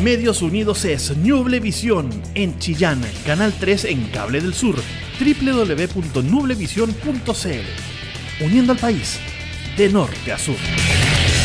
Medios Unidos es Nublevisión en Chillán, Canal 3 en Cable del Sur, www.nublevision.cl. Uniendo al país de norte a sur.